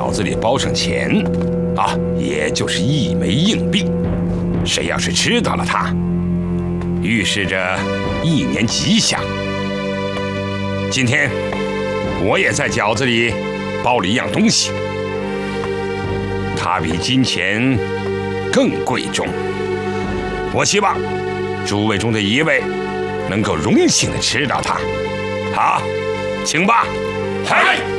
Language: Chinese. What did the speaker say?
饺子里包上钱，啊，也就是1枚硬币。谁要是吃到了它，预示着1年吉祥。今天我也在饺子里包了一样东西，它比金钱更贵重。我希望诸位中的一位能够荣幸地吃到它。好，请吧。嗨。